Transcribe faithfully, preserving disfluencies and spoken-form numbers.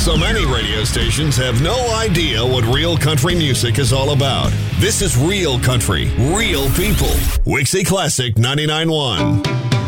So many radio stations have no idea what real country music is all about. This is real country, real people. Wixie Classic ninety-nine point one.